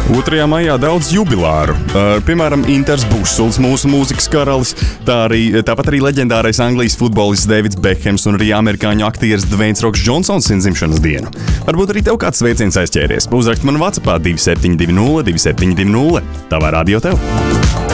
2. maijā daudz jubilāru. Piemēram, Inters Bušsuls, mūsu mūzikas karalis, tāpat arī leģendārais Anglijas futbolists Davids Bekhams un arī amerikāņu aktieris Dveins Roks Džonsons svin dzimšanas dienu. Varbūt arī tev kāds sveiciens aizķēries. Uzrakst man WhatsAppā 2720 2720. Tavā radio tev!